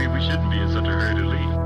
maybe we shouldn't be in such a hurry to leave.